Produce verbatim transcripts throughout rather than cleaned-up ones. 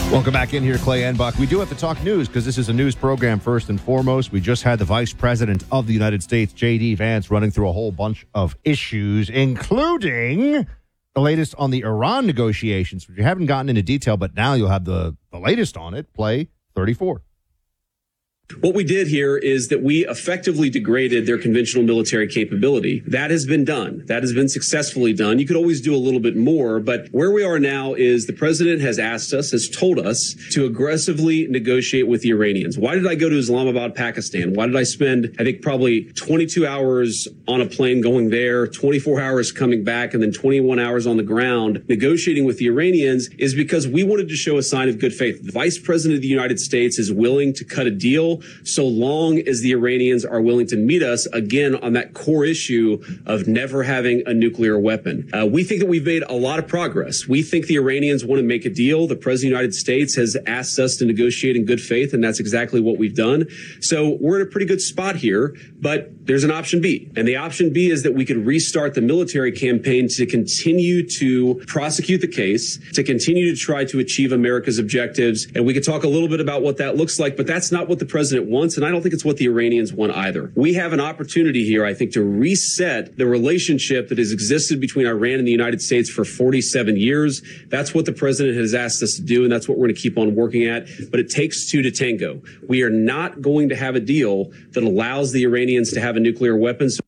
Welcome back in here, Clay and Buck. We do have to talk news because this is a news program first and foremost. We just had the Vice President of the United States, J D. Vance, running through a whole bunch of issues, including the latest on the Iran negotiations, which you haven't gotten into detail, but now you'll have the, the latest on it. Play thirty-four. What we did here is that we effectively degraded their conventional military capability. That has been done. That has been successfully done. You could always do a little bit more, but where we are now is the president has asked us, has told us to aggressively negotiate with the Iranians. Why did I go to Islamabad, Pakistan? Why did I spend, I think, probably twenty-two hours on a plane going there, twenty-four hours coming back, and then twenty-one hours on the ground negotiating with the Iranians? Is because we wanted to show a sign of good faith. The Vice President of the United States is willing to cut a deal so long as the Iranians are willing to meet us, again, on that core issue of never having a nuclear weapon. Uh, we think that we've made a lot of progress. We think the Iranians want to make a deal. The President of the United States has asked us to negotiate in good faith, and that's exactly what we've done. So we're in a pretty good spot here, but there's an option B. And the option B is that we could restart the military campaign to continue to prosecute the case, to continue to try to achieve America's objectives. And we could talk a little bit about what that looks like, but that's not what the president wants, and I don't think it's what the Iranians want either. We have an opportunity here, I think, to reset the relationship that has existed between Iran and the United States for forty-seven years. That's what the president has asked us to do, and that's what we're going to keep on working at. But it takes two to tango. We are not going to have a deal that allows the Iranians to have a nuclear weapon. So-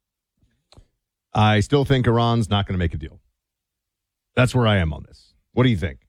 I still think Iran's not going to make a deal. That's where I am on this. What do you think?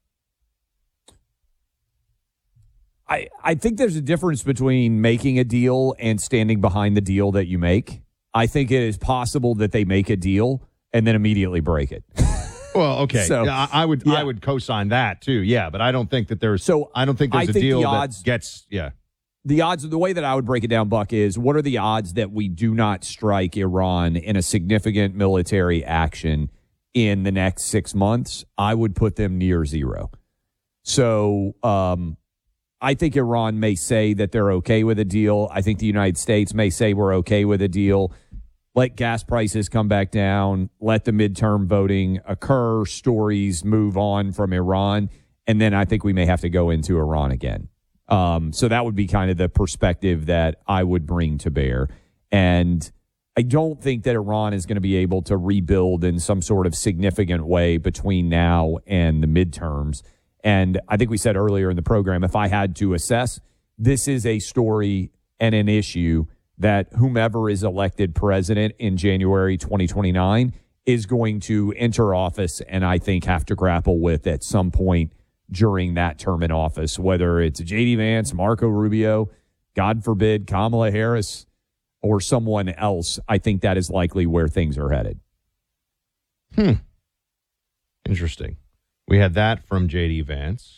I, I think there's a difference between making a deal and standing behind the deal that you make. I think it is possible that they make a deal and then immediately break it. Well, okay. So, yeah, I would yeah. I would co-sign that too. Yeah, but I don't think that there's so I don't think there's I a think deal the odds, that gets yeah. The odds, the way that I would break it down, Buck, is what are the odds that we do not strike Iran in a significant military action in the next six months? I would put them near zero. So, um, I think Iran may say that they're okay with a deal. I think the United States may say we're okay with a deal. Let gas prices come back down. Let the midterm voting occur. Stories move on from Iran. And then I think we may have to go into Iran again. Um, so that would be kind of the perspective that I would bring to bear. And I don't think that Iran is going to be able to rebuild in some sort of significant way between now and the midterms. And I think we said earlier in the program, if I had to assess, this is a story and an issue that whomever is elected president in January twenty twenty-nine is going to enter office and I think have to grapple with at some point during that term in office, whether it's J D. Vance, Marco Rubio, God forbid, Kamala Harris, or someone else. I think that is likely where things are headed. Hmm. Interesting. We had that from J D. Vance.